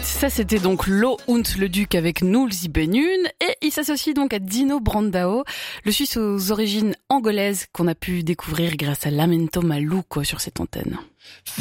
Ça, c'était donc Lo und le Duc avec Nous Sie Benun. Et il s'associe donc à Dino Brandao, le Suisse aux origines angolaises qu'on a pu découvrir grâce à Lamento Maluco sur cette antenne.